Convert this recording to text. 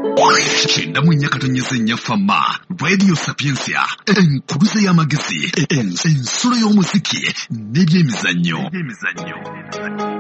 Cyenda mu Nyakatonnyesa Ennyafama, Radio Sapiensia, enkuluze y'amagezi, ensolo y'omuziki n'ebyemizannyo.